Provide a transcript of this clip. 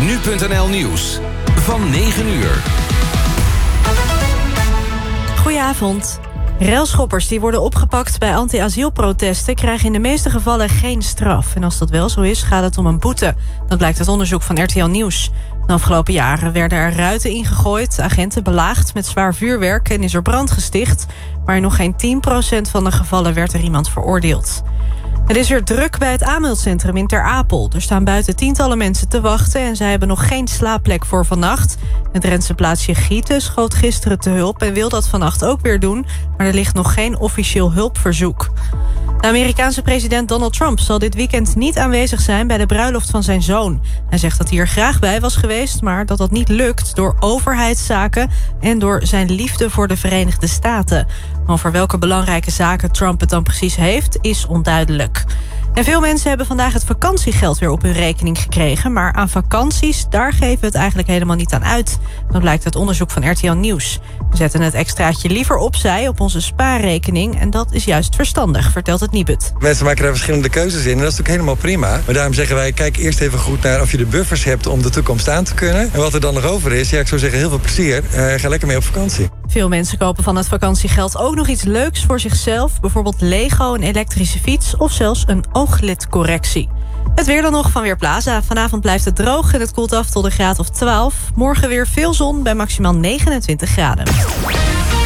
Nu.nl Nieuws van 9 uur. Goedenavond. Railschoppers die worden opgepakt bij anti-asielprotesten krijgen in de meeste gevallen geen straf. En als dat wel zo is, gaat het om een boete. Dat blijkt uit onderzoek van RTL Nieuws. De afgelopen jaren werden er ruiten ingegooid, agenten belaagd met zwaar vuurwerk en is er brand gesticht. Maar in nog geen 10% van de gevallen werd er iemand veroordeeld. Het is weer druk bij het aanmeldcentrum in Ter Apel. Er staan buiten tientallen mensen te wachten en zij hebben nog geen slaapplek voor vannacht. Het Drentse plaatsje Gieten schoot gisteren te hulp en wil dat vannacht ook weer doen, maar er ligt nog geen officieel hulpverzoek. De Amerikaanse president Donald Trump zal dit weekend niet aanwezig zijn bij de bruiloft van zijn zoon. Hij zegt dat hij er graag bij was geweest, maar dat dat niet lukt door overheidszaken en door zijn liefde voor de Verenigde Staten. Over welke belangrijke zaken Trump het dan precies heeft, is onduidelijk. En veel mensen hebben vandaag het vakantiegeld weer op hun rekening gekregen, maar aan vakanties, daar geven we het eigenlijk helemaal niet aan uit. Dat blijkt uit onderzoek van RTL Nieuws. We zetten het extraatje liever opzij op onze spaarrekening en dat is juist verstandig, vertelt het Nibud. Mensen maken daar verschillende keuzes in en dat is natuurlijk helemaal prima. Maar daarom zeggen wij, kijk eerst even goed naar of je de buffers hebt om de toekomst aan te kunnen. En wat er dan nog over is, ja, ik zou zeggen heel veel plezier. Ga lekker mee op vakantie. Veel mensen kopen van het vakantiegeld ook nog iets leuks voor zichzelf. Bijvoorbeeld Lego, een elektrische fiets of zelfs een ooglidcorrectie. Het weer dan nog van Weerplaza. Vanavond blijft het droog en het koelt af tot een graad of 12. Morgen weer veel zon bij maximaal 29 graden.